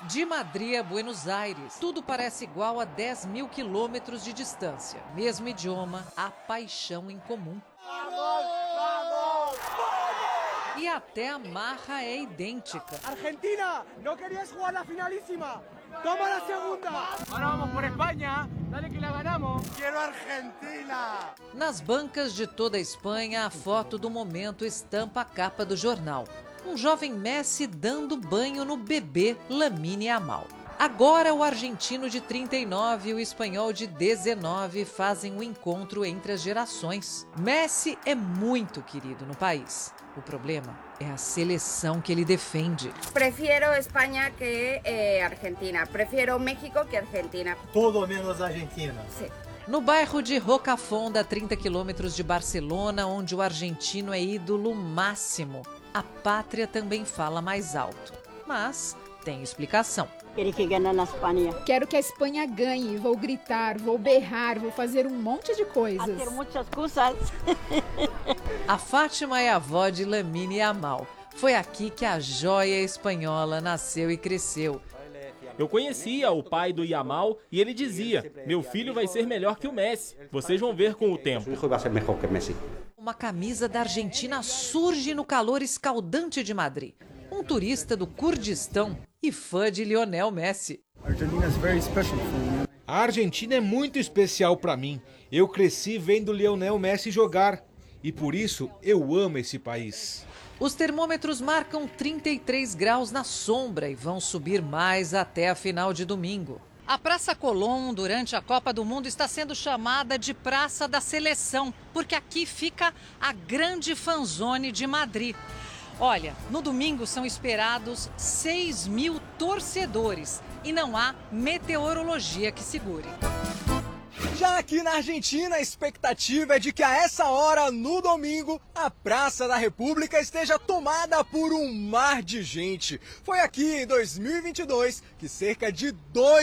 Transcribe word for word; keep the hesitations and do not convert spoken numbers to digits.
De Madrid a Buenos Aires, tudo parece igual a dez mil quilômetros de distância. Mesmo idioma, a paixão em comum. E até a marra é idêntica. Argentina, não querias jogar na finalíssima? Toma a segunda! Agora vamos por Espanha, dale que la ganamos. Quero Argentina! Nas bancas de toda a Espanha, a foto do momento estampa a capa do jornal. Um jovem Messi dando banho no bebê Lamine Yamal. Agora o argentino de trinta e nove e o espanhol de dezenove fazem um encontro entre as gerações. Messi é muito querido no país. O problema é a seleção que ele defende. Prefiro Espanha que eh, Argentina. Prefiro México que Argentina. Todo menos Argentina. Sim. No bairro de Rocafonda, a trinta quilômetros de Barcelona, onde o argentino é ídolo máximo, a pátria também fala mais alto. Mas tem explicação. Quero que ganhe na Espanha. Quero que a Espanha ganhe. Vou gritar, vou berrar, vou fazer um monte de coisas. Ter muitas coisas. A Fátima é a avó de Lamine Yamal. Foi aqui que a joia espanhola nasceu e cresceu. Eu conhecia o pai do Yamal e ele dizia: meu filho vai ser melhor que o Messi. Vocês vão ver com o tempo. Uma camisa da Argentina surge no calor escaldante de Madrid. Um turista do Kurdistão e fã de Lionel Messi. A Argentina é muito especial para mim. Eu cresci vendo Lionel Messi jogar e por isso eu amo esse país. Os termômetros marcam trinta e três graus na sombra e vão subir mais até a final de domingo. A Praça Colón, durante a Copa do Mundo, está sendo chamada de Praça da Seleção, porque aqui fica a grande fanzone de Madrid. Olha, no domingo são esperados seis mil torcedores e não há meteorologia que segure. Já aqui na Argentina, a expectativa é de que a essa hora, no domingo, a Praça da República esteja tomada por um mar de gente. Foi aqui em dois mil e vinte e dois que cerca de dois